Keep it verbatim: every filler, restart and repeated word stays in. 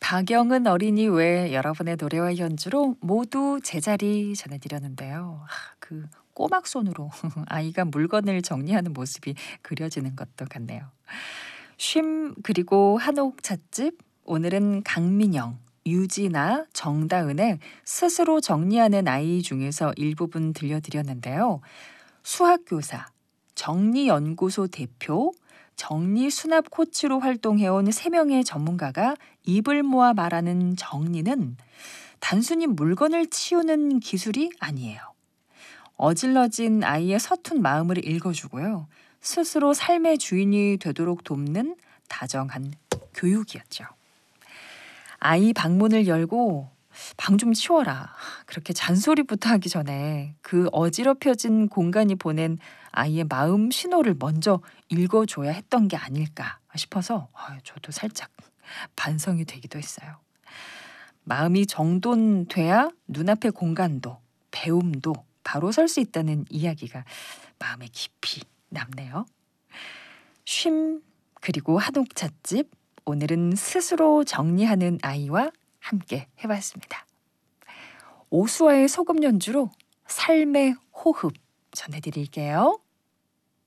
박영은 어린이 외 여러분의 노래와 연주로 모두 제자리 전해드렸는데요. 아, 그 꼬막 손으로 아이가 물건을 정리하는 모습이 그려지는 것도 같네요. 쉼 그리고 한옥 찻집. 오늘은 강민영, 유진아, 정다은의 스스로 정리하는 아이 중에서 일부분 들려드렸는데요. 수학교사, 정리연구소 대표, 정리수납 코치로 활동해온 세 명의 전문가가 입을 모아 말하는 정리는 단순히 물건을 치우는 기술이 아니에요. 어질러진 아이의 서툰 마음을 읽어주고요. 스스로 삶의 주인이 되도록 돕는 다정한 교육이었죠. 아이 방문을 열고 방 좀 치워라. 그렇게 잔소리부터 하기 전에 그 어지럽혀진 공간이 보낸 아이의 마음 신호를 먼저 읽어줘야 했던 게 아닐까 싶어서 아, 저도 살짝 반성이 되기도 했어요. 마음이 정돈돼야 눈앞의 공간도 배움도 바로 설 수 있다는 이야기가 마음에 깊이 남네요. 쉼 그리고 한옥 찻집. 오늘은 스스로 정리하는 아이와 함께 해봤습니다. 오수와의 소금 연주로 삶의 호흡 전해드릴게요.